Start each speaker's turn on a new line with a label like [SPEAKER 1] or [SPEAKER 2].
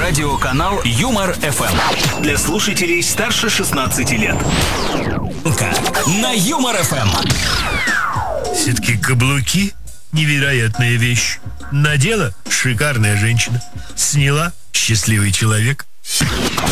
[SPEAKER 1] Радиоканал Юмор ФМ. Для слушателей старше 16 лет. На Юмор ФМ.
[SPEAKER 2] Все-таки каблуки – невероятная вещь. Надела – шикарная женщина. Сняла – счастливый человек.